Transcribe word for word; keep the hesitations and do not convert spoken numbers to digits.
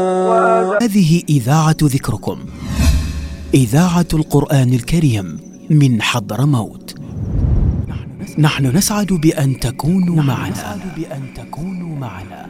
هذه إذاعة ذكركم، إذاعة القرآن الكريم من حضرموت. نحن نسعد بأن تكونوا معنا.